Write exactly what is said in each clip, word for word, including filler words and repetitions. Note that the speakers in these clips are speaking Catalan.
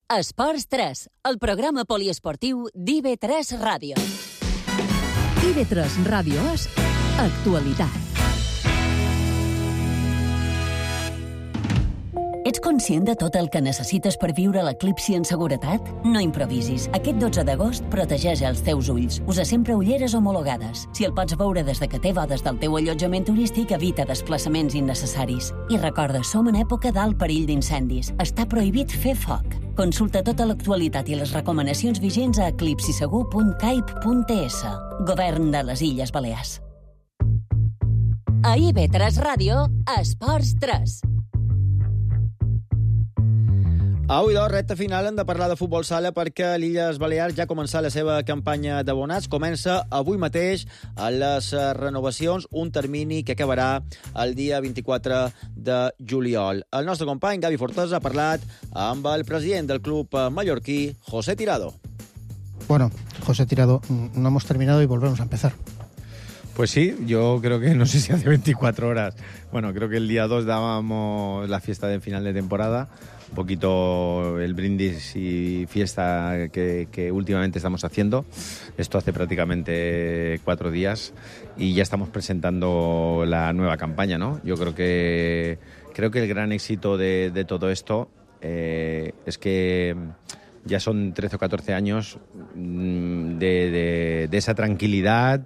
Esports tres, el programa poliesportiu d'I V tres Ràdio. I V tres Ràdio és actualitat. Ets conscient de tot el que necessites per viure l'eclipsi en seguretat? No improvisis. Aquest dotze d'agost protegeix els teus ulls. Usa sempre ulleres homologades. Si el pots veure des de que té bodes del teu allotjament turístic, evita desplaçaments innecessaris. I recorda, som en època d'alt perill d'incendis. Està prohibit fer foc. Consulta tota l'actualitat i les recomanacions vigents a eclipsisegur punt caip punt es. Govern de les Illes Balears. A I V tres Ràdio, Esports tres. Avui, doncs, recta final, hem de parlar de futbol sala perquè l'Illes Balears ja ha començat la seva campanya d'abonats. Comença avui mateix a les renovacions, un termini que acabarà el dia vint-i-quatre de juliol. El nostre company, Gavi Fortesa, ha parlat amb el president del club mallorquí, José Tirado. Bueno, José Tirado, no hemos terminado y volvemos a empezar. Pues sí, yo creo que no sé si hace veinticuatro horas. Bueno, creo que el día dos dábamos la fiesta de final de temporada. Un poquito el brindis y fiesta que, que últimamente estamos haciendo. Esto hace prácticamente cuatro días y ya estamos presentando la nueva campaña, ¿no? Yo creo que creo que el gran éxito de, de todo esto eh, es que ya son trece o catorce años de, de, de esa tranquilidad,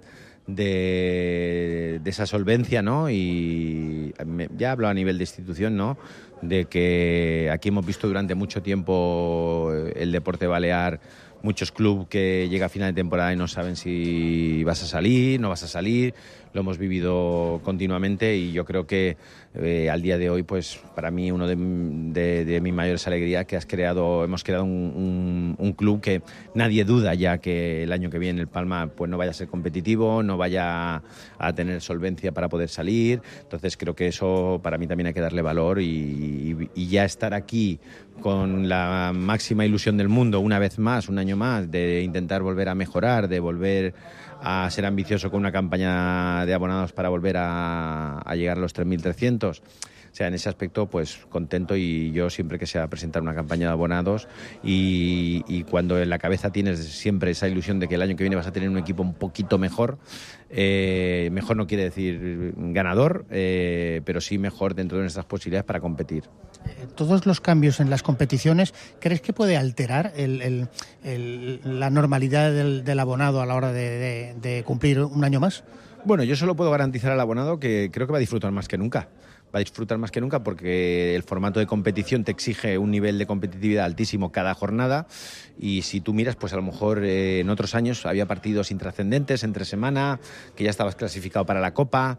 de, de esa solvencia, ¿no? Y ya hablo a nivel de institución, ¿no? De que aquí hemos visto durante mucho tiempo el deporte balear, muchos clubes que llega a final de temporada y no saben si vas a salir, no vas a salir. Lo hemos vivido continuamente y yo creo que eh, al día de hoy, pues para mí uno de, de, de mis mayores alegrías que has creado, hemos creado un, un, un club que nadie duda ya que el año que viene el Palma pues no vaya a ser competitivo, no vaya a tener solvencia para poder salir. Entonces creo que eso para mí también hay que darle valor y, y, y ya estar aquí con la máxima ilusión del mundo una vez más, un año más, de intentar volver a mejorar, de volver a ser ambicioso con una campaña de abonados para volver a, a llegar a los tres mil trescientos. O sea, en ese aspecto, pues contento y yo siempre que sea presentar una campaña de abonados y, y cuando en la cabeza tienes siempre esa ilusión de que el año que viene vas a tener un equipo un poquito mejor, eh, mejor no quiere decir ganador, eh, pero sí mejor dentro de nuestras posibilidades para competir. Todos los cambios en las competiciones, ¿crees que puede alterar el, el, el, la normalidad del, del abonado a la hora de, de, de cumplir un año más? Bueno, yo solo puedo garantizar al abonado que creo que va a disfrutar más que nunca. Va a disfrutar más que nunca porque el formato de competición te exige un nivel de competitividad altísimo cada jornada y si tú miras, pues a lo mejor eh, en otros años había partidos intrascendentes entre semana, que ya estabas clasificado para la Copa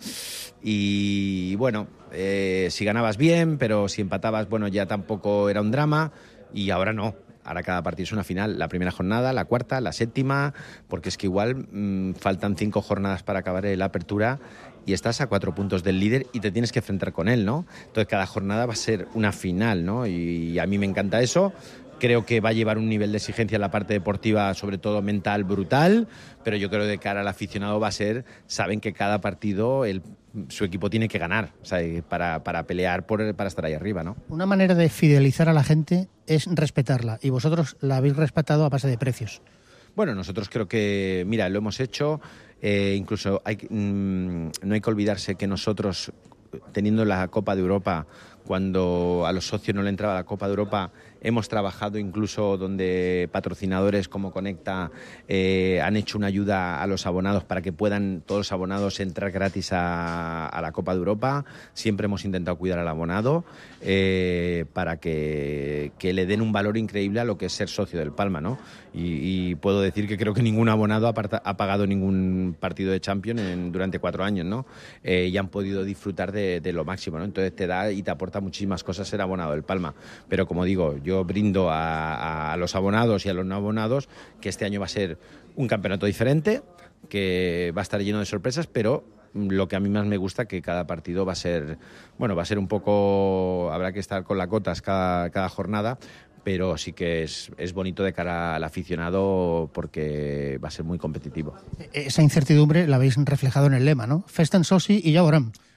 y bueno, eh, si ganabas bien, pero si empatabas, bueno, ya tampoco era un drama y ahora no. Ahora cada partido es una final, la primera jornada, la cuarta, la séptima, porque es que igual mmm, faltan cinco jornadas para acabar la apertura y estás a cuatro puntos del líder y te tienes que enfrentar con él, ¿no? Entonces cada jornada va a ser una final, ¿no? Y a mí me encanta eso. Creo que va a llevar un nivel de exigencia en la parte deportiva, sobre todo mental, brutal, pero yo creo que de cara al aficionado va a ser, saben que cada partido el, su equipo tiene que ganar, o sea, para, para pelear por, para estar ahí arriba, ¿no? Una manera de fidelizar a la gente es respetarla, y vosotros la habéis respetado a base de precios. Bueno, nosotros creo que, mira, lo hemos hecho, eh, incluso hay, mmm, no hay que olvidarse que nosotros, teniendo la Copa de Europa, cuando a los socios no le entraba la Copa de Europa, hemos trabajado incluso donde patrocinadores como Conecta eh, han hecho una ayuda a los abonados para que puedan todos los abonados entrar gratis a, a la Copa de Europa. Siempre hemos intentado cuidar al abonado eh, para que, que le den un valor increíble a lo que es ser socio del Palma, ¿no? Y, y puedo decir que creo que ningún abonado ha, parta, ha pagado ningún partido de Champions en, durante cuatro años, ¿no? Eh, y han podido disfrutar de, de lo máximo, ¿no? Entonces te da y te aporta muchísimas cosas ser abonado del Palma. Pero como digo, yo Yo brindo a, a los abonados y a los no abonados que este año va a ser un campeonato diferente, que va a estar lleno de sorpresas, pero lo que a mí más me gusta que cada partido va a ser, bueno, va a ser un poco, habrá que estar con las cotas cada, cada jornada, pero sí que es, es bonito de cara al aficionado porque va a ser muy competitivo. Esa incertidumbre la habéis reflejado en el lema, ¿no? Festen soci y ya veurem.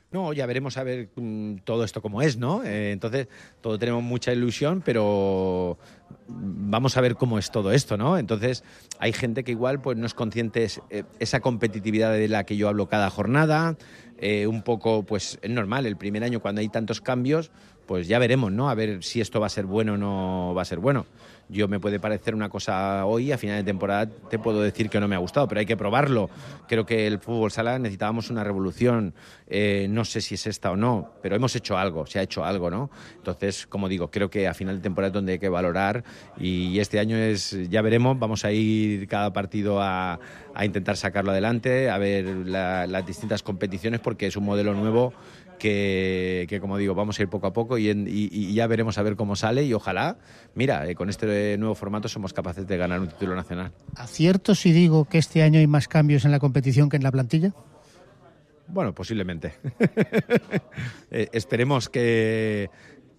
No, ya veremos a ver mmm, todo esto cómo es, ¿no? Eh, entonces, todos tenemos mucha ilusión, pero vamos a ver cómo es todo esto, ¿no? Entonces, hay gente que igual pues no es consciente de eh, esa competitividad de la que yo hablo cada jornada, eh, un poco, pues es normal, el primer año cuando hay tantos cambios, pues ya veremos, ¿no? A ver si esto va a ser bueno o no va a ser bueno. Yo me puede parecer una cosa hoy, a final de temporada te puedo decir que no me ha gustado, pero hay que probarlo. Creo que el fútbol sala necesitábamos una revolución, eh, no sé si es esta o no, pero hemos hecho algo, se ha hecho algo, ¿no? Entonces, como digo, creo que a final de temporada es donde hay que valorar y este año es, ya veremos, vamos a ir cada partido a, a intentar sacarlo adelante, a ver la, las distintas competiciones porque es un modelo nuevo Que, que, como digo, vamos a ir poco a poco y, en, y, y ya veremos a ver cómo sale y ojalá, mira, eh, con este nuevo formato somos capaces de ganar un título nacional. ¿Acierto si digo que este año hay más cambios en la competición que en la plantilla? Bueno, posiblemente. eh, esperemos que,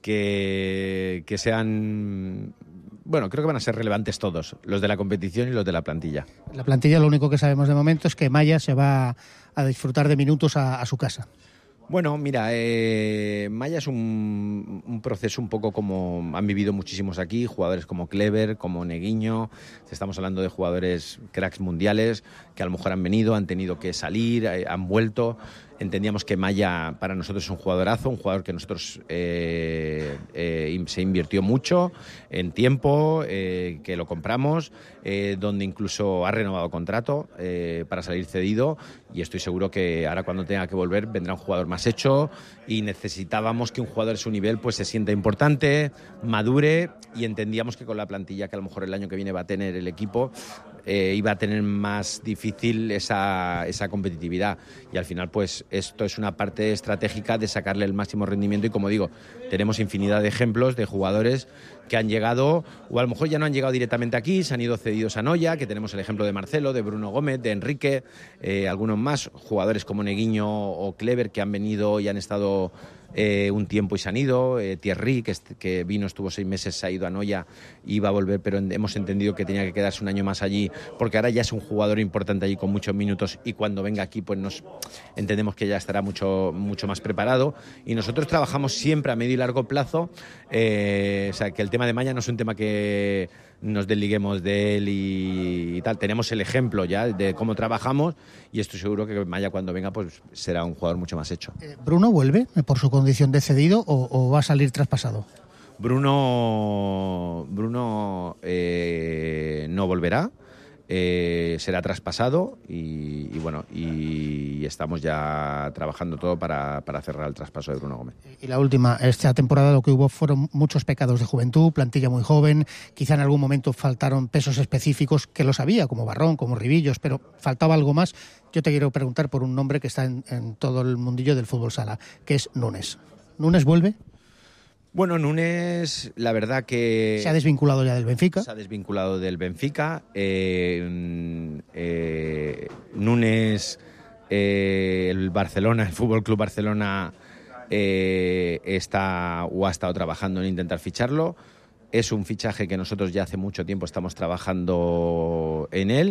que, que sean... Bueno, creo que van a ser relevantes todos, los de la competición y los de la plantilla. La plantilla, lo único que sabemos de momento es que Maya se va a disfrutar de minutos a, a su casa. Bueno, mira, eh, Maya es un, un proceso un poco como han vivido muchísimos aquí, jugadores como Clever, como Neguinho, estamos hablando de jugadores cracks mundiales que a lo mejor han venido, han tenido que salir, eh, han vuelto. Entendíamos que Maya para nosotros es un jugadorazo, un jugador que nosotros eh, eh, se invirtió mucho en tiempo, eh, que lo compramos, eh, donde incluso ha renovado contrato eh, para salir cedido y estoy seguro que ahora cuando tenga que volver vendrá un jugador más hecho y necesitábamos que un jugador de su nivel pues se sienta importante, madure y entendíamos que con la plantilla que a lo mejor el año que viene va a tener el equipo eh, iba a tener más difícil esa, esa competitividad y al final pues esto es una parte estratégica de sacarle el máximo rendimiento y como digo, tenemos infinidad de ejemplos de jugadores que han llegado o a lo mejor ya no han llegado directamente aquí, se han ido cedidos a Noya, que tenemos el ejemplo de Marcelo, de Bruno Gómez, de Enrique, eh, algunos más, jugadores como Neguinho o Clever que han venido y han estado eh, un tiempo y se han ido, eh, Thierry que, que vino, estuvo seis meses, se ha ido a Noya y iba a volver, pero hemos entendido que tenía que quedarse un año más allí porque ahora ya es un jugador importante allí con muchos minutos y cuando venga aquí pues nos entendemos que ya estará mucho, mucho más preparado y nosotros trabajamos siempre a medio y largo plazo, eh, o sea que el tema de Maya no es un tema que nos desliguemos de él y, y tal, tenemos el ejemplo ya de cómo trabajamos y estoy seguro que Maya cuando venga pues será un jugador mucho más hecho. ¿Bruno vuelve por su condición de cedido o, o va a salir traspasado? Bruno, Bruno eh, no volverá. Eh, será traspasado y, y bueno y estamos ya trabajando todo para, para cerrar el traspaso de Bruno Gómez. Y la última, esta temporada lo que hubo fueron muchos pecados de juventud, plantilla muy joven, quizá en algún momento faltaron pesos específicos que los había, como Barrón, como Ribillos, pero faltaba algo más. Yo te quiero preguntar por un nombre que está en, en todo el mundillo del fútbol sala, que es Nunes. ¿Nunes vuelve? Bueno, Nunes, la verdad que... ¿Se ha desvinculado ya del Benfica? Se ha desvinculado del Benfica. Eh, eh, Nunes, eh, el Barcelona, el Fútbol Club Barcelona eh, está o ha estado trabajando en intentar ficharlo. Es un fichaje que nosotros ya hace mucho tiempo estamos trabajando en él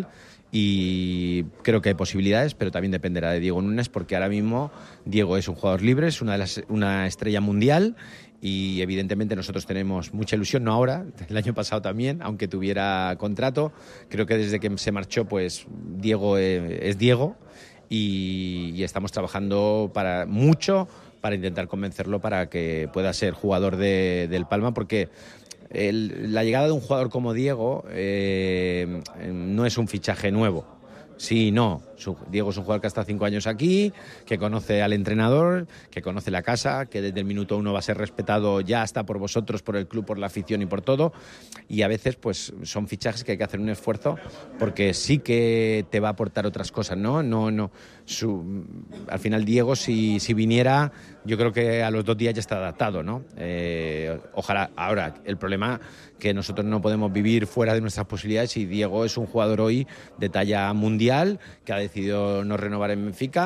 y creo que hay posibilidades, pero también dependerá de Diego Nunes porque ahora mismo Diego es un jugador libre, es una, de las, una estrella mundial y evidentemente nosotros tenemos mucha ilusión, no ahora, el año pasado también, aunque tuviera contrato. Creo que desde que se marchó, pues Diego eh, es Diego y, y estamos trabajando para mucho para intentar convencerlo para que pueda ser jugador de, del Palma, porque el, la llegada de un jugador como Diego eh, no es un fichaje nuevo. Sí, no. Diego es un jugador que ha estado cinco años aquí, que conoce al entrenador, que conoce la casa, que desde el minuto uno va a ser respetado ya hasta por vosotros, por el club, por la afición y por todo. Y a veces pues son fichajes que hay que hacer un esfuerzo porque sí que te va a aportar otras cosas, ¿no? No, no. Su, al final Diego, si, si viniera, yo creo que a los dos días ya está adaptado, ¿no? Eh, ojalá. Ahora, el problema que nosotros no podemos vivir fuera de nuestras posibilidades y Diego es un jugador hoy de talla mundial que ha decidido no renovar en Benfica,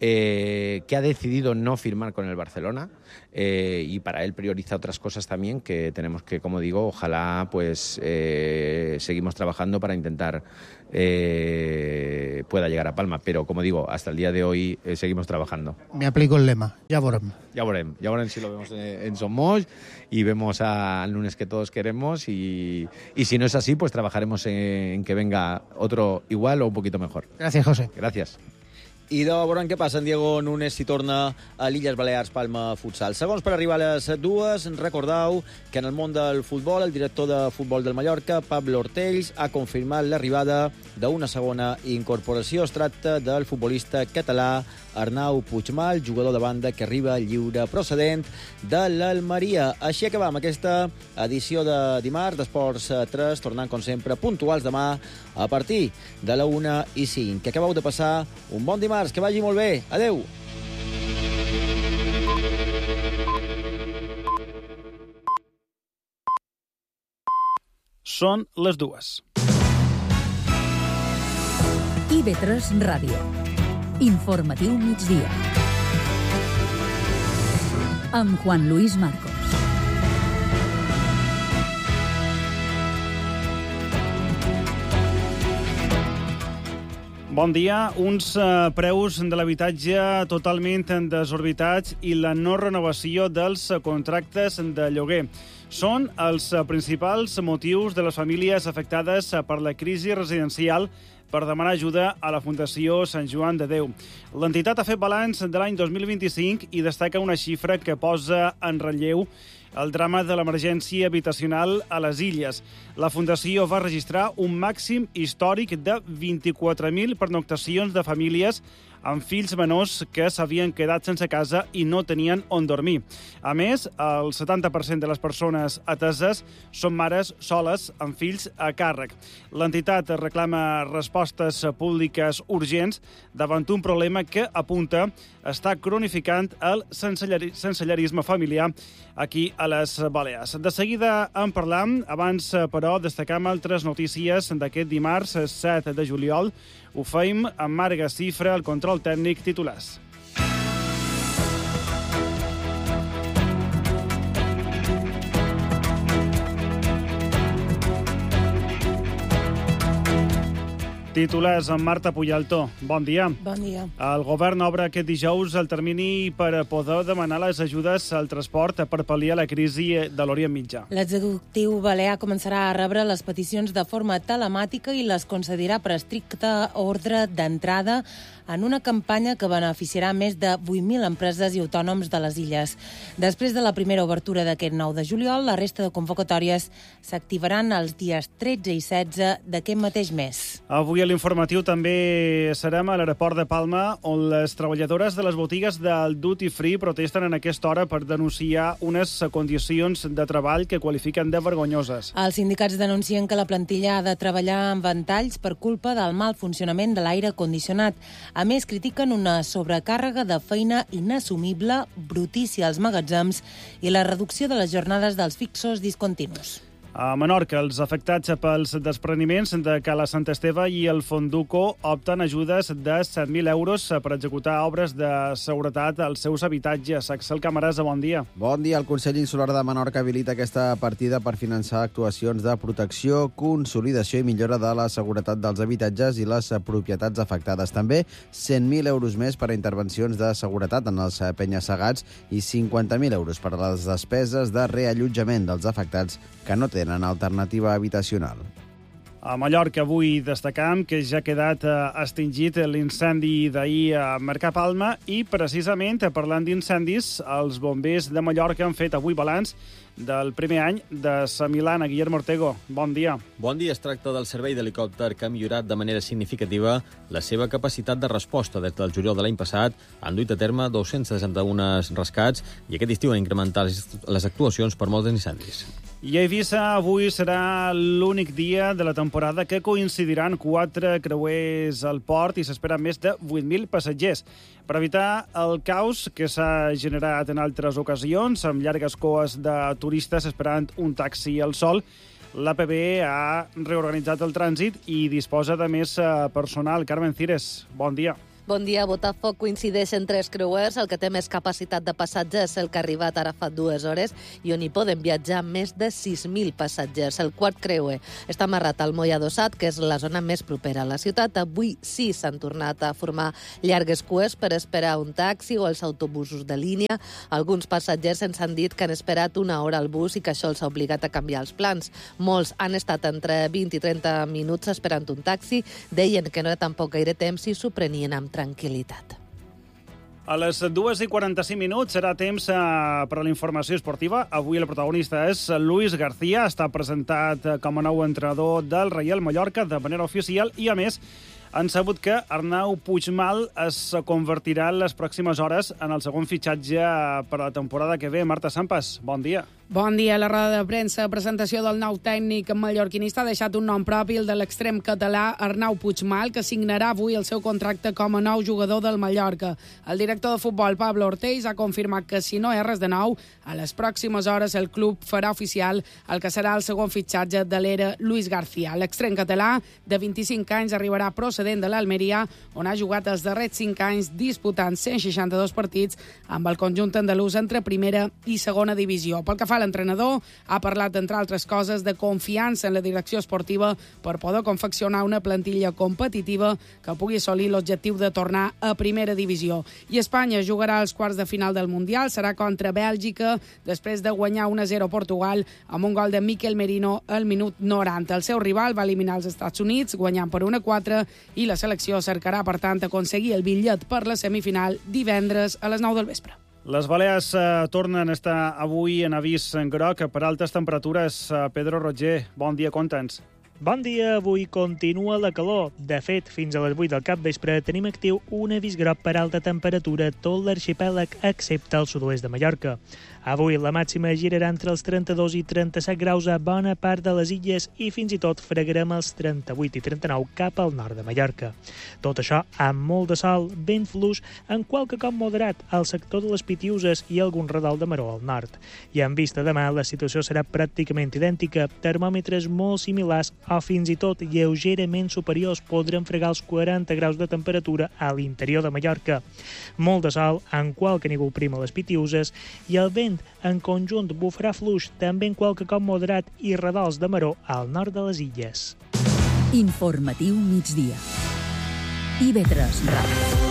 eh, que ha decidido no firmar con el Barcelona, eh, y para él prioriza otras cosas también que tenemos que, como digo, ojalá pues eh, seguimos trabajando para intentar eh, pueda llegar a Palma, pero como digo, hasta el día de hoy eh, seguimos trabajando. Me aplico el lema, ya veremos. Ya veremos, ya veremos si lo vemos en, en Somos y vemos al lunes que todos queremos y, y si no es así, pues trabajaremos en, en que venga otro igual o un poquito mejor. Gracias, José. Gracias. I de veurem què passa en Diego Núñez si torna a l'Illes Balears Palma Futsal. Segons per arribar a les dues, recordeu que en el món del futbol el director de futbol del Mallorca, Pablo Ortells, ha confirmat l'arribada d'una segona incorporació. Es tracta del futbolista català Arnau Puigmal, jugador de banda que arriba lliure procedent de l'Almeria. Així acabam aquesta edició de dimarts d'Esports tres, tornant com sempre puntuals demà a partir de la una i cinc. Que acabeu de passar un bon dimarts, que vagi molt bé. Adeu! Són les dues. I B tres Ràdio. Informatiu migdia. Amb Juan Luis Marcos. Bon dia. Uns eh, preus de l'habitatge totalment desorbitats i la no renovació dels contractes de lloguer són els principals motius de les famílies afectades per la crisi residencial per demanar ajuda a la Fundació Sant Joan de Déu. L'entitat ha fet balanç de l'any dos mil vint-i-cinc i destaca una xifra que posa en relleu el drama de l'emergència habitacional a les Illes. La Fundació va registrar un màxim històric de vint-i-quatre mil pernoctacions de famílies amb fills menors que s'havien quedat sense casa i no tenien on dormir. A més, el setanta per cent de les persones ateses són mares soles amb fills a càrrec. L'entitat reclama respostes públiques urgents davant un problema que, apunta, està cronificant el sensellarisme familiar aquí a les Balears. De seguida en parlam, abans, però, destacam altres notícies d'aquest dimarts set de juliol. Ho feim amb Marga Cifra, el control tècnic, titulars. Titulars amb Marta Puyalto. Bon dia. Bon dia. El govern obre aquest dijous el termini per poder demanar les ajudes al transport per pal·liar la crisi de l'Orient Mitjà. L'executiu balear començarà a rebre les peticions de forma telemàtica i les concedirà per estricte ordre d'entrada en una campanya que beneficiarà més de vuit mil empreses i autònoms de les Illes. Després de la primera obertura d'aquest nou de juliol, la resta de convocatòries s'activaran els dies tretze i setze d'aquest mateix mes. Avui a l'informatiu també serem a l'aeroport de Palma, on les treballadores de les botigues del Duty Free protesten en aquesta hora per denunciar unes condicions de treball que qualifiquen de vergonyoses. Els sindicats denuncien que la plantilla ha de treballar amb ventalls per culpa del mal funcionament de l'aire condicionat. A més, critiquen una sobrecàrrega de feina inassumible, brutícia als magatzems i la reducció de les jornades dels fixos discontinus. A Menorca, els afectats pels despreniments de Cala Sant Esteve i el Fonduco opten ajudes de set mil euros per executar obres de seguretat als seus habitatges. Axel Camarasa, bon dia. Bon dia. El Consell Insular de Menorca habilita aquesta partida per finançar actuacions de protecció, consolidació i millora de la seguretat dels habitatges i les propietats afectades. També cent mil euros més per a intervencions de seguretat en els penya-segats i cinquanta mil euros per a les despeses de reallotjament dels afectats que no tenen alternativa habitacional. A Mallorca avui destacam que ja ha quedat extingit l'incendi d'ahir a Mercapalma i, precisament, parlant d'incendis, els bombers de Mallorca han fet avui balanç del primer any de sa Milana. Guillermo Ortego, bon dia. Bon dia. Es tracta del servei d'helicòpter que ha millorat de manera significativa la seva capacitat de resposta. Des del juliol de l'any passat han duit a terme dos-cents seixanta-un rescats i aquest estiu han incrementat les actuacions per molts incendis. I a Eivissa avui serà l'únic dia de la temporada que coincidiran quatre creuers al port i s'esperen més de vuit mil passatgers. Per evitar el caos que s'ha generat en altres ocasions, amb llargues coes de turistes esperant un taxi al sol, l'A P B ha reorganitzat el trànsit i disposa de més personal. Carmen Cires, bon dia. Bon dia. Botafoc coincideix en tres creuers. El que té més capacitat de passatgers és el que ha arribat ara fa dues hores i on hi poden viatjar més de sis mil passatgers. El quart creuer està amarrat al moll adossat, que és la zona més propera a la ciutat. Avui sí s'han tornat a formar llargues cues per esperar un taxi o els autobusos de línia. Alguns passatgers ens han dit que han esperat una hora al bus i que això els ha obligat a canviar els plans. Molts han estat entre vint i trenta minuts esperant un taxi. Deien que no era tampoc gaire temps i s'ho prenien amb tranquil·litat. A les dues i quaranta-cinc minuts serà temps eh, per a la informació esportiva. Avui el protagonista és Luis García. Està presentat com a nou entrenador del Reial Mallorca de manera oficial i, a més, han sabut que Arnau Puigmal es convertirà en les pròximes hores en el segon fitxatge per a la temporada que ve. Marta Sampas, bon dia. Bon dia. La roda de premsa, presentació del nou tècnic mallorquinista, ha deixat un nom propi, el de l'extrem català Arnau Puigmal, que signarà avui el seu contracte com a nou jugador del Mallorca. El director de futbol, Pablo Ortells, ha confirmat que si no hi ha res de nou, a les pròximes hores el club farà oficial el que serà el segon fitxatge de l'era Luis García. L'extrem català, de vint-i-cinc anys, arribarà procedent de l'Almeria, on ha jugat els darrers cinc anys disputant cent seixanta-dos partits amb el conjunt andalús entre primera i segona divisió. Pel que fa a l'entrenador, ha parlat, entre altres coses, de confiança en la direcció esportiva per poder confeccionar una plantilla competitiva que pugui assolir l'objectiu de tornar a primera divisió. I Espanya jugarà als quarts de final del Mundial, serà contra Bèlgica, després de guanyar un a zero a Portugal amb un gol de Mikel Merino al minut noranta. El seu rival va eliminar els Estats Units, guanyant per un a quatre, i la selecció cercarà, per tant, aconseguir el bitllet per la semifinal divendres a les nou del vespre. Les Balears eh, tornen a estar avui en avís en groc per altes temperatures. Eh, Pedro Roger, bon dia, conta'ns. Bon dia, avui continua la calor. De fet, fins a les vuit del capvespre tenim actiu un avís groc per alta temperatura a tot l'arxipèlag, excepte el sud-oest de Mallorca. Avui la màxima girarà entre els trenta-dos i trenta-set graus a bona part de les illes i fins i tot fregarem els trenta-vuit i trenta-nou cap al nord de Mallorca. Tot això amb molt de sol, vent fluix, en qualque cop moderat al sector de les Pitiuses i algun redol de maror al nord. I en vista demà la situació serà pràcticament idèntica, termòmetres molt similars o fins i tot lleugerament superiors podran fregar els quaranta graus de temperatura a l'interior de Mallorca. Molt de sol, en qualque ningú prim a les Pitiuses, i el vent en conjunt bufarà fluix, també en qualque cop moderat i redols de maror al nord de les illes. Informatiu migdia. I ve tres Ràdio.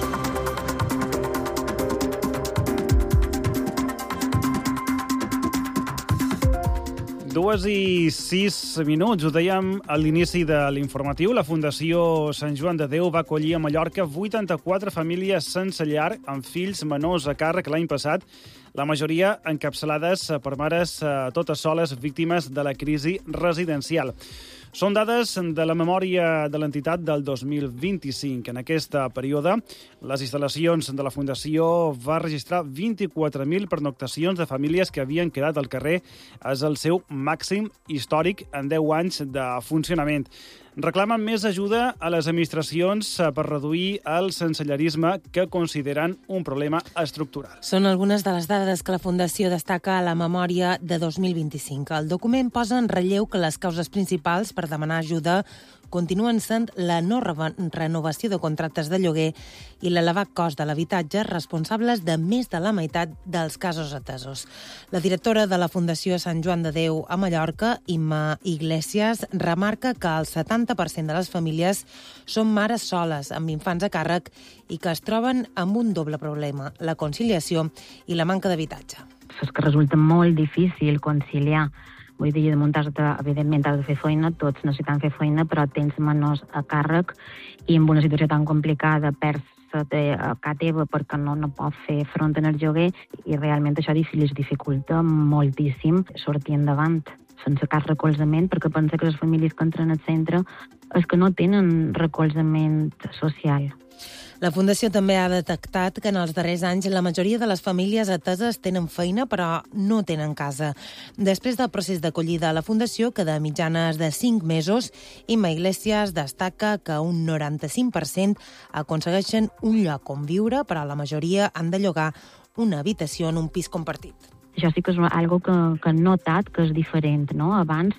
Dues i sis minuts, ho dèiem a l'inici de l'informatiu. La Fundació Sant Joan de Déu va acollir a Mallorca vuitanta-quatre famílies sense llar amb fills menors a càrrec l'any passat, la majoria encapçalades per mares totes soles víctimes de la crisi residencial. Són dades de la memòria de l'entitat del dos mil vint-i-cinc. En aquest període, les instal·lacions de la Fundació va registrar vint-i-quatre mil pernoctacions de famílies que havien quedat al carrer. És el seu màxim històric en deu anys de funcionament. Reclamen més ajuda a les administracions per reduir el sensellarisme que consideren un problema estructural. Són algunes de les dades que la Fundació destaca a la memòria de dos mil vint-i-cinc. El document posa en relleu que les causes principals per demanar ajuda continuen sent la no renovació de contractes de lloguer i l'elevat cost de l'habitatge, responsables de més de la meitat dels casos atesos. La directora de la Fundació Sant Joan de Déu a Mallorca, Imma Iglesias, remarca que el setanta per cent de les famílies són mares soles amb infants a càrrec i que es troben amb un doble problema, la conciliació i la manca d'habitatge. És que resulta molt difícil conciliar. Vull dir, de muntar, evidentment, has de fer feina, tots necessitem fer feina, però tens menors a càrrec i en una situació tan complicada perds a casa teva perquè no, no pot fer front en el lloguer i realment això els dificulta moltíssim sortir endavant sense cap recolzament, perquè pensa que les famílies que entren al centre és que no tenen recolzament social. La Fundació també ha detectat que en els darrers anys la majoria de les famílies ateses tenen feina però no tenen casa. Després del procés d'acollida a la Fundació, que de mitjana és de cinc mesos, Imma Iglesias destaca que un noranta-cinc per cent aconsegueixen un lloc on viure, però la majoria han de llogar una habitació en un pis compartit. Això sí que és algo que, que he notat que és diferent, no? Abans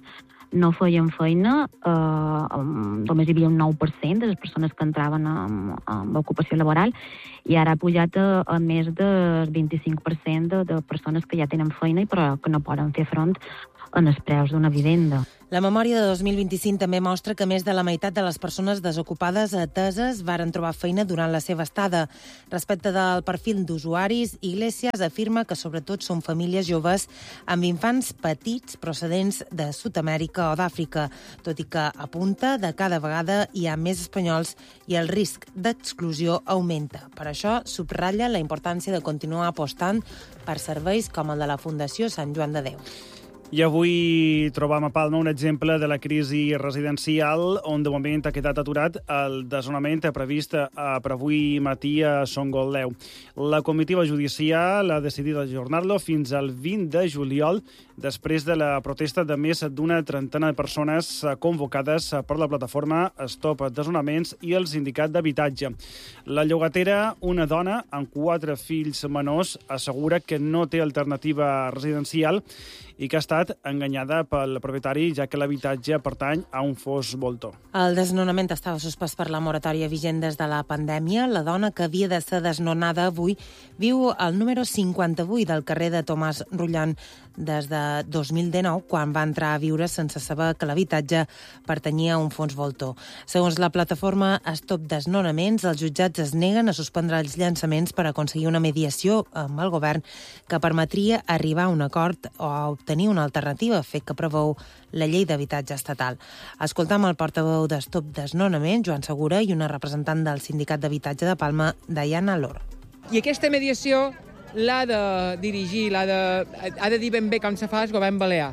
no feien feina, eh, només hi havia un nou per cent de les persones que entraven en, en l'ocupació laboral, i ara ha pujat a, a més del vint-i-cinc per cent de, de persones que ja tenen feina i però que no poden fer front en els preus d'una vivenda. La memòria de dos mil vint-i-cinc també mostra que més de la meitat de les persones desocupades ateses varen trobar feina durant la seva estada. Respecte del perfil d'usuaris, Iglesias afirma que sobretot són famílies joves amb infants petits procedents de Sud-amèrica o d'Àfrica, tot i que apunta de cada vegada hi ha més espanyols i el risc d'exclusió augmenta. Per això subratlla la importància de continuar apostant per serveis com el de la Fundació Sant Joan de Déu. I avui trobam a Palma un exemple de la crisi residencial on de moment ha quedat aturat el desnonament previst per avui matí a Son Goldeu. La comitiva judicial ha decidit ajornar-lo fins al vint de juliol després de la protesta de més d'una trentena de persones convocades per la plataforma Stop Desnonaments i el sindicat d'habitatge. La llogatera, una dona amb quatre fills menors, assegura que no té alternativa residencial i que ha estat enganyada pel propietari, ja que l'habitatge pertany a un fos voltor. El desnonament estava suspès per la moratòria vigent des de la pandèmia. La dona que havia de ser desnonada avui viu al número cinquanta-vuit del carrer de Tomàs Rullan des de dos mil dinou, quan va entrar a viure sense saber que l'habitatge pertanyia a un fons voltor. Segons la plataforma Stop Desnonaments, els jutjats es neguen a suspendre els llançaments per aconseguir una mediació amb el govern que permetria arribar a un acord o a obtenir una alternativa, fet que preveu la llei d'habitatge estatal. Escoltam el portaveu de Stop Desnonament, Joan Segura, i una representant del Sindicat d'Habitatge de Palma, Diana Lor. I aquesta mediació l'ha de dirigir, l'ha de, ha de dir ben bé com se fa el govern balear.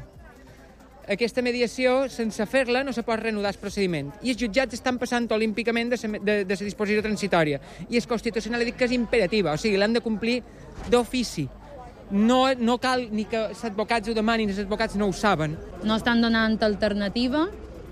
Aquesta mediació, sense fer-la, no se pot reanudar el procediment. I els jutjats estan passant olímpicament de la de, de disposició transitòria. I el Constitucional ha dit que és imperativa, o sigui, l'han de complir d'ofici. No, no cal ni que els advocats ho demanin, els advocats no ho saben. No estan donant alternativa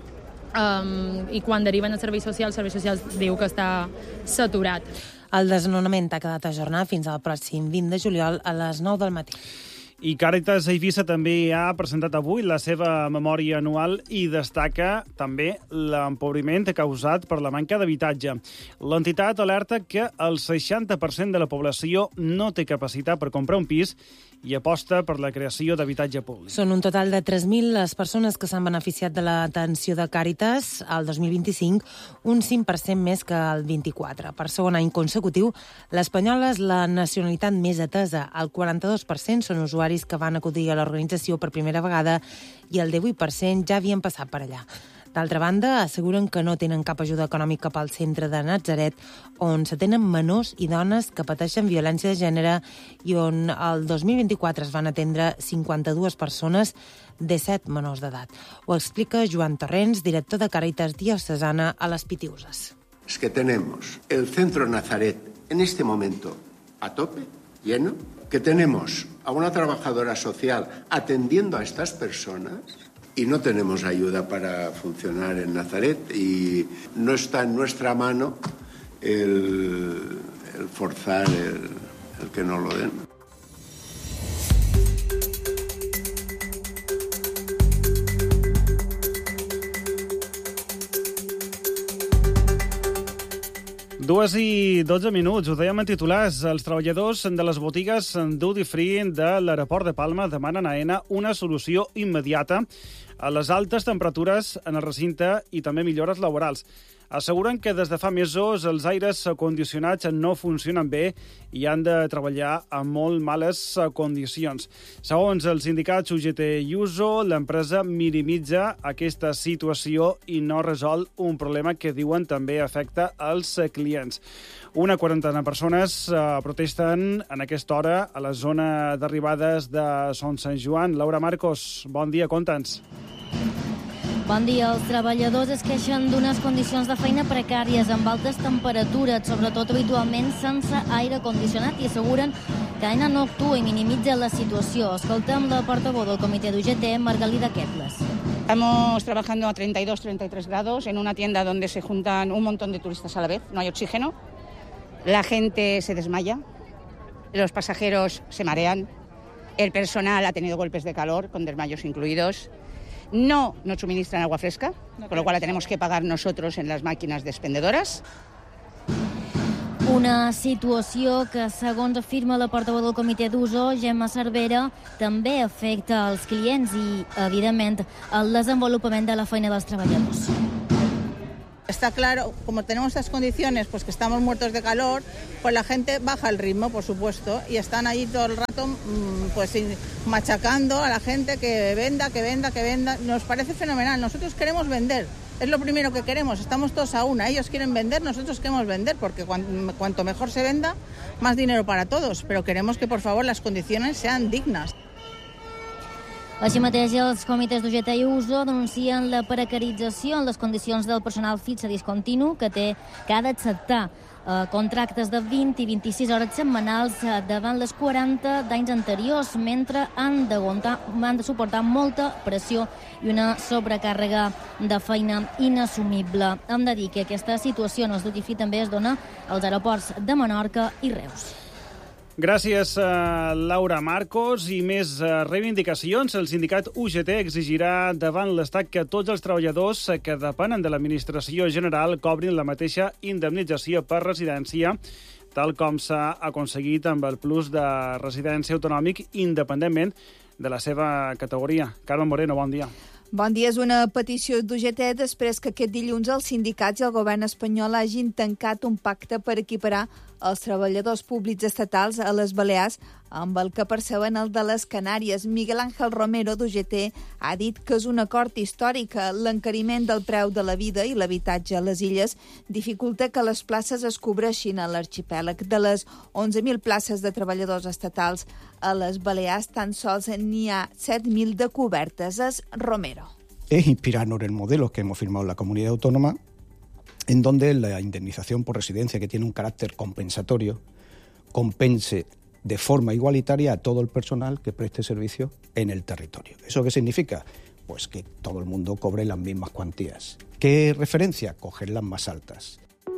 um, i quan deriven als serveis socials, els serveis socials diu que està saturat. El desnonament ha quedat ajornat fins al pròxim vint de juliol a les nou del matí. I Càritas Eivissa també ha presentat avui la seva memòria anual i destaca també l'empobriment causat per la manca d'habitatge. L'entitat alerta que el seixanta per cent de la població no té capacitat per comprar un pis i aposta per la creació d'habitatge públic. Són un total de tres mil les persones que s'han beneficiat de l'atenció de Càritas al dos mil vint-i-cinc, un cinc per cent més que el vint-i-quatre. Per segon any consecutiu, l'espanyola és la nacionalitat més atesa. El quaranta-dos per cent són usuaris que van acudir a l'organització per primera vegada i el divuit per cent ja havien passat per allà. D'altra banda, asseguren que no tenen cap ajuda econòmica pel centre de Natzaret, on s'atenen menors i dones que pateixen violència de gènere i on el dos mil vint-i-quatre es van atendre cinquanta-dues persones, disset menors d'edat. Ho explica Joan Torrents, director de Càritas Diocesana a les Pitiuses. Es que tenemos el centro Nazaret en este momento a tope, lleno, que tenemos a una trabajadora social atendiendo a estas personas y no tenemos ayuda para funcionar en Nazaret y no está en nuestra mano el, el forzar el, el que no lo den. Dues i dotze minuts, ho dèiem en titulars. Els treballadors de les botigues Duty Free de l'aeroport de Palma demanen a AENA una solució immediata a les altes temperatures en el recinte i també millores laborals. Asseguren que des de fa mesos els aires condicionats no funcionen bé i han de treballar en molt males condicions. Segons el sindicat U G T i U S O, l'empresa minimitza aquesta situació i no resol un problema que diuen també afecta als clients. Una quarantena de persones protesten en aquesta hora a la zona d'arribades de Son Sant Joan. Laura Marcos, bon dia, conta'ns. Bon dia. Els treballadors es queixen d'unes condicions de feina precàries amb altes temperatures, sobretot habitualment sense aire condicionat, i asseguren que AENA no actua i minimitza la situació. Escoltem la portaveu del comitè d'U G T, Margalida Quetles. Estamos trabajando a treinta y dos, treinta y tres grados en una tienda donde se juntan un montón de turistas a la vez. No hay oxígeno, la gente se desmaya, los pasajeros se marean, el personal ha tenido golpes de calor, con desmayos incluidos. No nos suministran agua fresca, con lo cual la tenemos que pagar nosotros en las máquinas expendedoras. Una situació que, segons afirma la portaveu del comitè d'uso, Gemma Cervera, també afecta els clients i, evidentment, el desenvolupament de la feina dels treballadors. Está claro, como tenemos estas condiciones, pues que estamos muertos de calor, pues la gente baja el ritmo, por supuesto, y están ahí todo el rato pues machacando a la gente que venda, que venda, que venda. Nos parece fenomenal. Nosotros queremos vender. Es lo primero que queremos. Estamos todos a una. Ellos quieren vender, nosotros queremos vender, porque cuanto mejor se venda, más dinero para todos. Pero queremos que, por favor, las condiciones sean dignas. Així mateix, els comitès d'U G T i Uso denuncien la precarització en les condicions del personal fix a discontinu que té que ha d'acceptar eh, contractes de vint i vint-i-sis hores setmanals eh, davant les quaranta d'anys anteriors, mentre han d'aguantar, han de suportar molta pressió i una sobrecàrrega de feina inassumible. Hem de dir que aquesta situació en els duty free també es dona als aeroports de Menorca i Reus. Gràcies, uh, Laura Marcos. I més uh, reivindicacions. El sindicat U G T exigirà davant l'Estat que tots els treballadors que depenen de l'administració general cobrin la mateixa indemnització per residència, tal com s'ha aconseguit amb el plus de residència autonòmic independentment de la seva categoria. Carme Moreno, bon dia. Bon dia. És una petició d'U G T després que aquest dilluns els sindicats i el govern espanyol hagin tancat un pacte per equiparar els treballadors públics estatals a les Balears amb el que perceben el de les Canàries. Miguel Ángel Romero, d'U G T, ha dit que és un acord històric. L'encariment del preu de la vida i l'habitatge a les illes dificulta que les places es cobreixin a l'arxipèlag. De les onze mil places de treballadors estatals a les Balears, tan sols n'hi ha set mil de cobertes. És Romero. Es inspirarnos en el modelo que hemos firmado en la comunidad autónoma, en donde la indemnización por residencia, que tiene un carácter compensatorio, compense de forma igualitaria a todo el personal que preste servicio en el territorio. ¿Eso qué significa? Pues que todo el mundo cobre las mismas cuantías. ¿Qué referencia? Coger las más altas.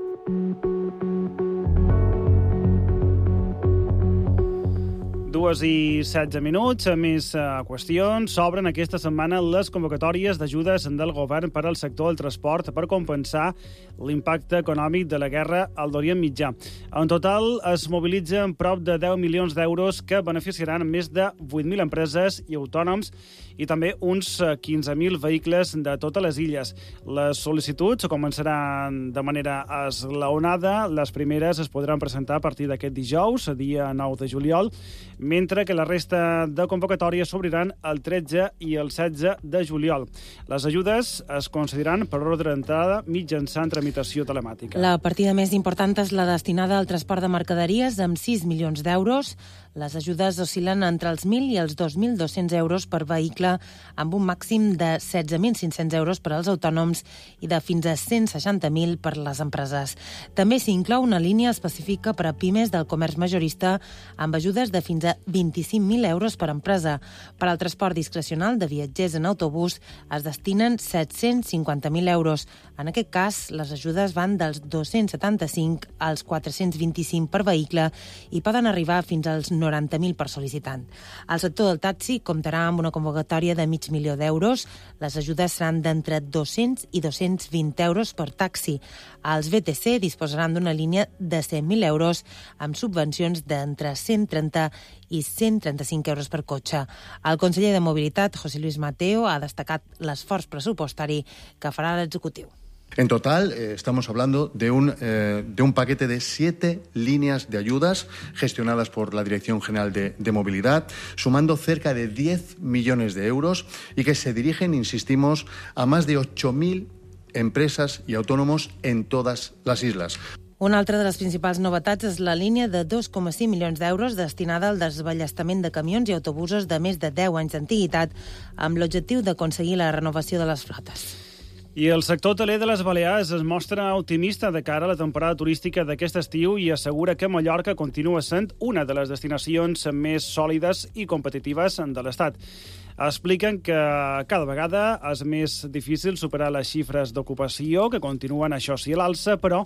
Dues i setze minuts, més uh, qüestions. S'obren aquesta setmana les convocatòries d'ajudes del govern per al sector del transport per compensar l'impacte econòmic de la guerra al d'Orient Mitjà. En total es mobilitzen prop de deu milions d'euros que beneficiaran més de vuit mil empreses i autònoms i també uns quinze mil vehicles de totes les illes. Les sol·licituds començaran de manera esglaonada. Les primeres es podran presentar a partir d'aquest dijous, dia nou de juliol, mentre que la resta de convocatòries s'obriran el tretze i el setze de juliol. Les ajudes es concediran per ordre d'entrada mitjançant tramitació telemàtica. La partida més important és la destinada al transport de mercaderies, amb sis milions d'euros. Les ajudes oscil·len entre els mil i els dos mil dos-cents euros per vehicle, amb un màxim de setze mil cinc-cents euros per als autònoms i de fins a cent seixanta mil per les empreses. També s'hi inclou una línia específica per a pimes del comerç majorista amb ajudes de fins a vint-i-cinc mil euros per empresa. Per al transport discrecional de viatgers en autobús es destinen set-cents cinquanta mil euros. En aquest cas, les ajudes van dels dos-cents setanta-cinc als quatre-cents vint-i-cinc per vehicle i poden arribar fins als noranta mil per sol·licitant. El sector del taxi comptarà amb una convocatòria de mig milió d'euros. Les ajudes seran d'entre dos-cents i dos-cents vint euros per taxi. Els B T C disposaran d'una línia de cent mil euros amb subvencions d'entre cent trenta i cent trenta-cinc euros per cotxe. El conseller de Mobilitat, José Luis Mateo, ha destacat l'esforç pressupostari que farà l'executiu. En total, eh, estamos hablando de un, eh, de un paquete de siete líneas de ayudas gestionadas por la Dirección General de, de Movilidad, sumando cerca de diez millones de euros y que se dirigen, insistimos, a más de ocho mil empresas y autónomos en todas las islas. Una altra de les principals novetats és la línia de dos coma cinc milions d'euros destinada al desballestament de camions i autobusos de més de deu anys d'antiguitat, amb l'objectiu d'aconseguir la renovació de les flotes. I el sector hoteler de les Balears es mostra optimista de cara a la temporada turística d'aquest estiu i assegura que Mallorca continua sent una de les destinacions més sòlides i competitives de l'Estat. Expliquen que cada vegada és més difícil superar les xifres d'ocupació, que continuen, això sí, a l'alça, però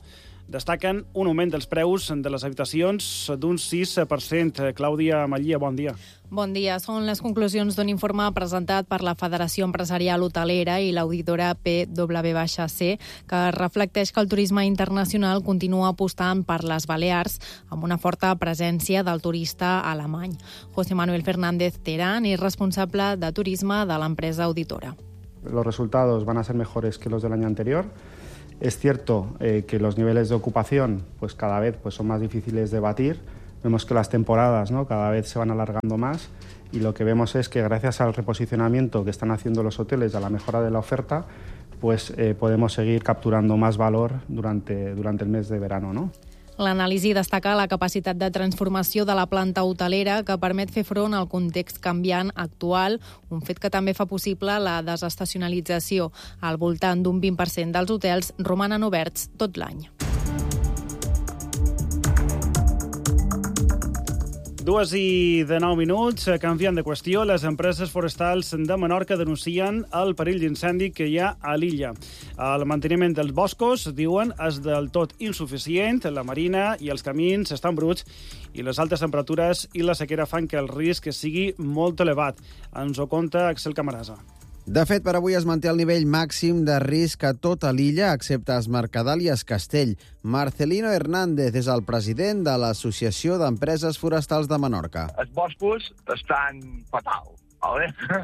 destaquen un augment dels preus de les habitacions d'un sis per cent. Clàudia Mallia, bon dia. Bon dia. Són les conclusions d'un informe presentat per la Federació Empresarial Hotelera i l'auditora P W C, que reflecteix que el turisme internacional continua apostant per les Balears amb una forta presència del turista alemany. José Manuel Fernández Terán és responsable de turisme de l'empresa auditora. Los resultados van a ser mejores que los del año anterior. Es cierto eh, que los niveles de ocupación pues cada vez pues, son más difíciles de batir. Vemos que las temporadas, ¿no?, cada vez se van alargando más y lo que vemos es que gracias al reposicionamiento que están haciendo los hoteles, a la mejora de la oferta, pues eh, podemos seguir capturando más valor durante, durante el mes de verano, ¿no? L'anàlisi destaca la capacitat de transformació de la planta hotelera que permet fer front al context canviant actual, un fet que també fa possible la desestacionalització. Al voltant d'un vint per cent dels hotels romanen oberts tot l'any. Dues i de nou minuts, canviant de qüestió, les empreses forestals de Menorca denuncien el perill d'incendi que hi ha a l'illa. El manteniment dels boscos, diuen, és del tot insuficient, la marina i els camins estan bruts i les altes temperatures i la sequera fan que el risc sigui molt elevat. Ens ho conta Axel Camarasa. De fet, per avui es manté el nivell màxim de risc a tota l'illa, excepte Es Mercadal i Es Castell. Marcelino Hernández és el president de l'Associació d'Empreses Forestals de Menorca. Els boscos estan fatal, ¿vale?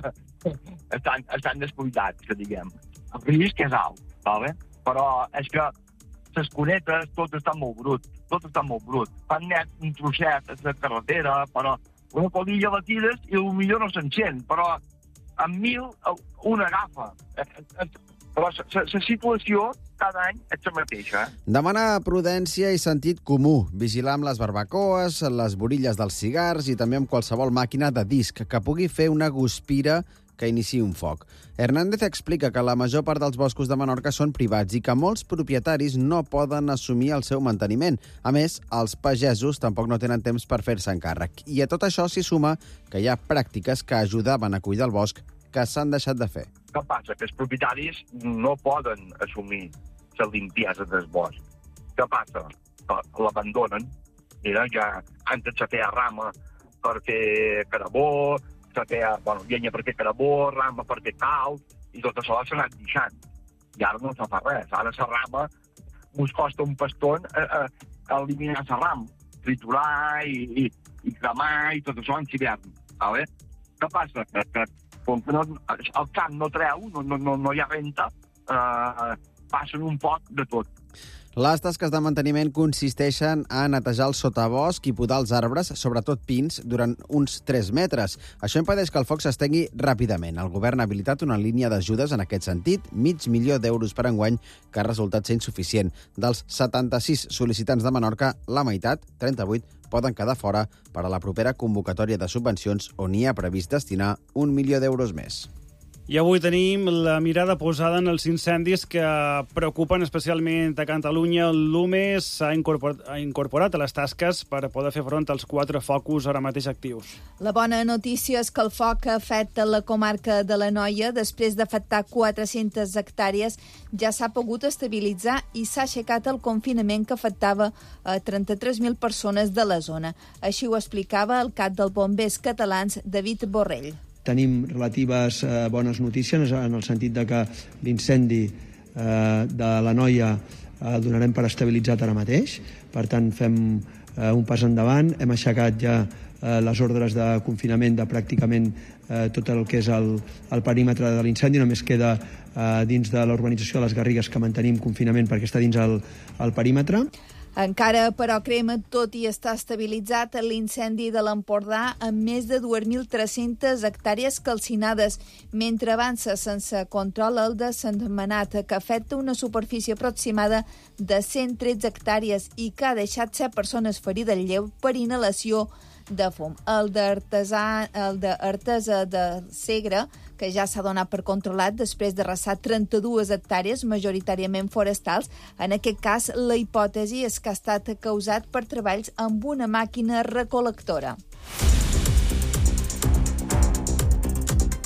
estan, estan descuidats, que diguem. El risc és alt, ¿vale? Però és que les cunetes tot està molt brut, tot està molt brut. Fan net un trosset a la carretera, però una colilla la tires i potser no s'encén, però amb mil una agafa. Però la situació cada any és la mateixa. Demana prudència i sentit comú. Vigilar amb les barbacoes, les borilles dels cigars i també amb qualsevol màquina de disc que pugui fer una guspira que iniciï un foc. Hernández explica que la major part dels boscos de Menorca són privats i que molts propietaris no poden assumir el seu manteniment. A més, els pagesos tampoc no tenen temps per fer-se'n càrrec. I a tot això s'hi suma que hi ha pràctiques que ajudaven a cuidar el bosc que s'han deixat de fer. Què passa? Que els propietaris no poden assumir la limpiesa del bosc. Què passa? L'abandonen. Mira, ja antes se feia rama per fer carabó, se feia, bueno, llenya per fer carabó, rama per fer calç, i tot això s'ha anat deixant. I ara no se fa res. Ara la rama us costa un pastón eh, eh, eliminar la rama, triturar i, i, i cremar i tot això en hivern. Vale? Què passa? Que, que com que no, el camp no treu, no, no, no hi ha renta, eh, passen un poc de tot. Les tasques de manteniment consisteixen a netejar el sotabosc i podar els arbres, sobretot pins, durant uns tres metres. Això impedeix que el foc s'estengui ràpidament. El govern ha habilitat una línia d'ajudes en aquest sentit, mig milió d'euros per enguany, que ha resultat ser insuficient. Dels setanta-sis sol·licitants de Menorca, la meitat, trenta-vuit, poden quedar fora per a la propera convocatòria de subvencions on hi ha previst destinar un milió d'euros més. I avui tenim la mirada posada en els incendis que preocupen especialment a Catalunya. L'UME s'ha incorporat, ha incorporat a les tasques per poder fer front als quatre focus ara mateix actius. La bona notícia és que el foc afecta la comarca de l'Anoia. Després d'afectar quatre-centes hectàrees, ja s'ha pogut estabilitzar i s'ha aixecat el confinament que afectava a trenta-tres mil persones de la zona. Així ho explicava el cap dels bombers catalans, David Borrell. Tenim relatives eh, bones notícies en el sentit de que l'incendi eh, de l'Anoia el donarem per estabilitzat ara mateix. Per tant, fem eh, un pas endavant. Hem aixecat ja eh, les ordres de confinament de pràcticament eh, tot el que és el, el perímetre de l'incendi. Només queda eh, dins de l'urbanització de les Garrigues que mantenim confinament perquè està dins el, el perímetre. Encara, però, crema, tot i estar estabilitzat, l'incendi de l'Empordà amb més de dos mil tres-centes hectàrees calcinades, mentre avança sense control el de Sentmenat, que afecta una superfície aproximada de cent tretze hectàrees i que ha deixat set persones ferides lleu per inhalació de fum. El d'Artesà, el d'Artesa de Segre, que ja s'ha donat per controlat després de arrasar trenta-dues hectàrees, majoritàriament forestals. En aquest cas, la hipòtesi és que ha estat causat per treballs amb una màquina recol·lectora.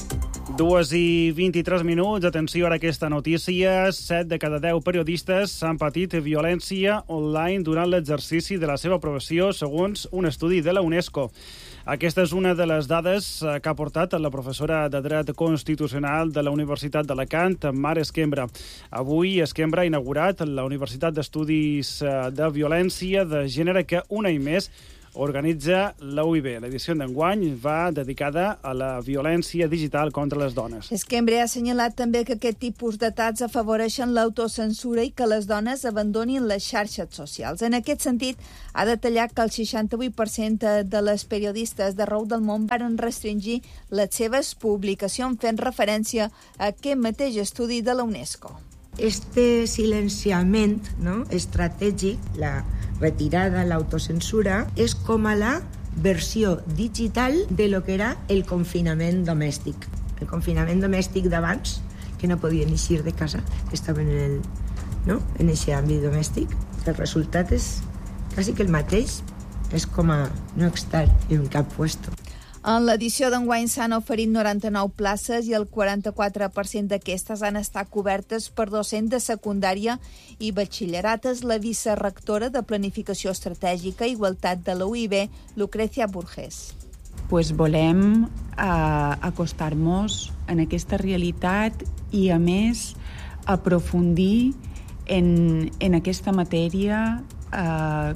Dues i vint-i-tres minuts. Atenció ara a aquesta notícia. Set de cada deu periodistes han patit violència online durant l'exercici de la seva professió, segons un estudi de la UNESCO. Aquesta és una de les dades que ha portat la professora de Dret Constitucional de la Universitat d'Alacant, Mar Esquembra. Avui Esquembra ha inaugurat la Universitat d'Estudis de Violència de Gènere, que un any més organitza la U I B. L'edició d'enguany va dedicada a la violència digital contra les dones. Esquembra ha assenyalat també que aquest tipus d'atacs afavoreixen l'autocensura i que les dones abandonin les xarxes socials. En aquest sentit, ha detallat que el seixanta-vuit per cent de les periodistes d'arreu del món van restringir les seves publicacions, fent referència a aquest mateix estudi de la UNESCO. Este silenciament, no, estratègic, la retirada, l'autocensura, és com a la versió digital de lo que era el confinament domèstic. El confinament domèstic d'abans, que no podien eixir de casa, que estaven en el, no, en aquest àmbit domèstic. El resultat és quasi que el mateix, és com a no estar en cap puesto. En l'edició d'enguany s'han oferit noranta-nou places i el quaranta-quatre per cent d'aquestes han estat cobertes per docents de secundària i batxillerat. És la vicerectora de Planificació Estratègica i Igualtat de la U I B, Lucrecia Burgés. Pues volem eh, acostar-nos en aquesta realitat i, a més, aprofundir en, en aquesta matèria eh,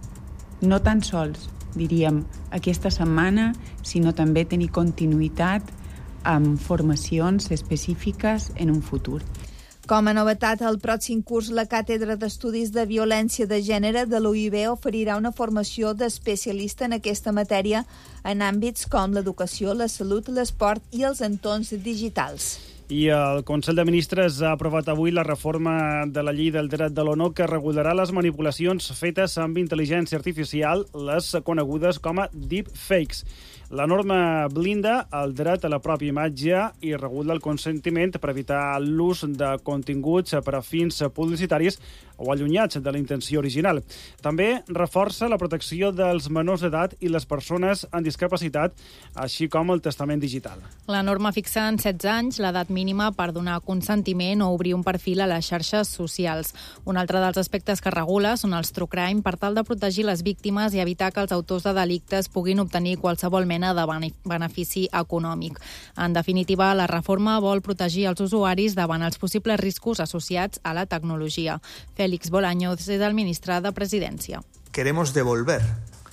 no tan sols diríem, aquesta setmana, sinó també tenir continuïtat amb formacions específiques en un futur. Com a novetat, el pròxim curs, la Càtedra d'Estudis de Violència de Gènere de l'U I B oferirà una formació d'especialista en aquesta matèria en àmbits com l'educació, la salut, l'esport i els entorns digitals. I el Consell de Ministres ha aprovat avui la reforma de la llei del dret de l'O N U que regularà les manipulacions fetes amb intel·ligència artificial, les conegudes com a deepfakes. La norma blinda el dret a la pròpia imatge i regula el consentiment per evitar l'ús de continguts per a fins publicitaris o allunyats de la intenció original. També reforça la protecció dels menors d'edat i les persones amb discapacitat, així com el testament digital. La norma fixa en setze anys l'edat mínima per donar consentiment o obrir un perfil a les xarxes socials. Un altre dels aspectes que regula són els true crime per tal de protegir les víctimes i evitar que els autors de delictes puguin obtenir qualsevol mena de benefici econòmic. En definitiva, la reforma vol protegir els usuaris davant els possibles riscos associats a la tecnologia. Félix Bolaños és el ministre de Presidència. Queremos devolver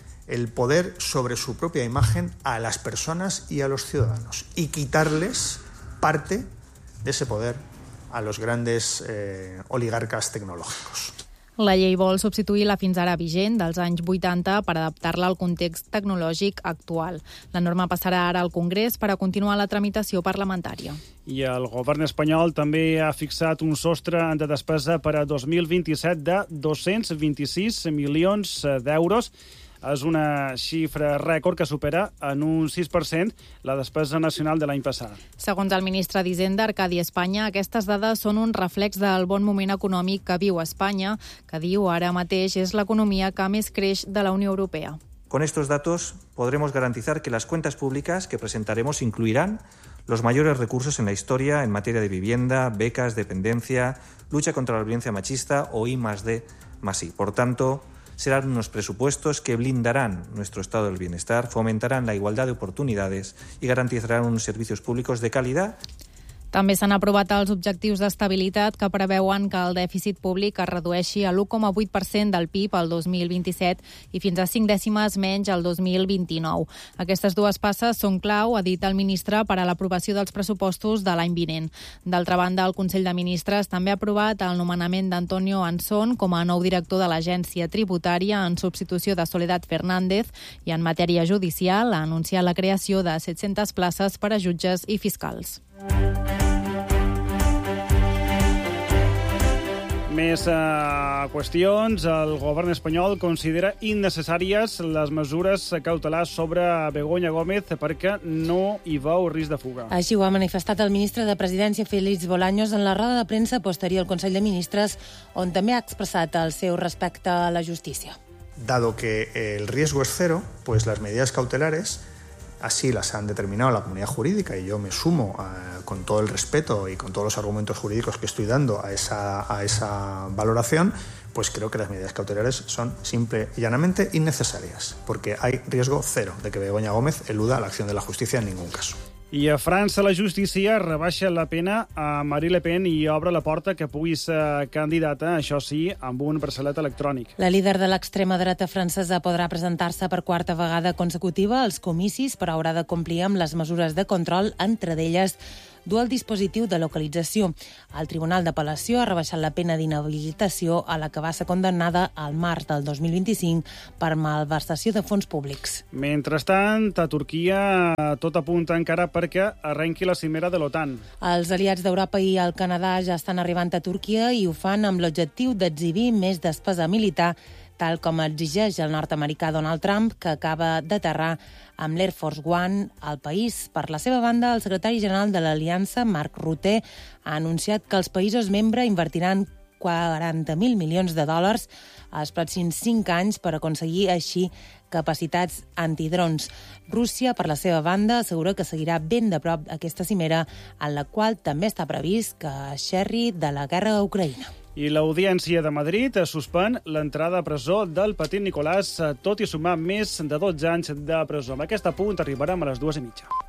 el poder sobre su propia imagen a las personas y a los ciudadanos y quitarles parte de ese poder a los grandes eh, oligarcas tecnológicos. La llei vol substituir la fins ara vigent dels anys vuitanta per adaptar-la al context tecnològic actual. La norma passarà ara al Congrés per a continuar la tramitació parlamentària. I el govern espanyol també ha fixat un sostre de despesa per a dos mil vint-i-set de dos-cents vint-i-sis milions d'euros. És una xifra rècord que supera en un sis per cent la despesa nacional de l'any passat. Segons el ministre d'Hisenda, Arcadi Espanya, aquestes dades són un reflex del bon moment econòmic que viu Espanya, que diu ara mateix és l'economia que més creix de la Unió Europea. Con estos datos podremos garantizar que las cuentas públicas que presentaremos incluirán los mayores recursos en la historia en materia de vivienda, becas, dependencia, lucha contra la violencia machista o I más D más I. Por tanto, serán unos presupuestos que blindarán nuestro estado del bienestar, fomentarán la igualdad de oportunidades y garantizarán unos servicios públicos de calidad. També s'han aprovat els objectius d'estabilitat que preveuen que el dèficit públic es redueixi a l'u coma vuit per cent del P I B el dos mil vint-i-set i fins a cinc dècimes menys el dos mil vint-i-nou. Aquestes dues passes són clau, ha dit el ministre, per a l'aprovació dels pressupostos de l'any vinent. D'altra banda, el Consell de Ministres també ha aprovat el nomenament d'Antonio Anson com a nou director de l'Agència Tributària en substitució de Soledad Fernández i en matèria judicial ha anunciat la creació de set-centes places per a jutges i fiscals. Més uh, qüestions. El govern espanyol considera innecessàries les mesures cautelars sobre Begoña Gómez perquè no hi veu risc de fuga. Així ho ha manifestat el ministre de Presidència, Félix Bolaños, en la roda de premsa posterior al Consell de Ministres, on també ha expressat el seu respecte a la justícia. Dado que el riesgo es cero, pues las medidas cautelares así las han determinado la comunidad jurídica, y yo me sumo eh, con todo el respeto y con todos los argumentos jurídicos que estoy dando a esa, a esa valoración, pues creo que las medidas cautelares son simple y llanamente innecesarias, porque hay riesgo cero de que Begoña Gómez eluda la acción de la justicia en ningún caso. I a França la justícia rebaixa la pena a Marine Le Pen i obre la porta que pugui ser candidata, això sí, amb un braçalet electrònic. La líder de l'extrema dreta francesa podrà presentar-se per quarta vegada consecutiva als comicis, però haurà de complir amb les mesures de control, entre d'elles dur el dispositiu de localització. El Tribunal d'Apel·lació ha rebaixat la pena d'inhabilitació a la que va ser condemnada al març del dos mil vint-i-cinc per malversació de fons públics. Mentrestant, a Turquia tot apunta encara perquè arrenqui la cimera de l'OTAN. Els aliats d'Europa i el Canadà ja estan arribant a Turquia i ho fan amb l'objectiu d'exhibir més despesa militar, tal com exigeix el nord-americà Donald Trump, que acaba d'aterrar amb l'Air Force One al país. Per la seva banda, el secretari general de l'Aliança, Mark Rutte, ha anunciat que els països membres invertiran quaranta mil milions de dòlars als pròxims cinc anys per aconseguir així capacitats antidrons. Rússia, per la seva banda, assegura que seguirà ben de prop aquesta cimera, en la qual també està previst que xerri de la guerra a Ucraïna. I l'Audiència de Madrid suspèn l'entrada a presó del petit Nicolàs, tot i sumar més de dotze anys de presó. Amb aquest punt arribarem a les dues i mitja.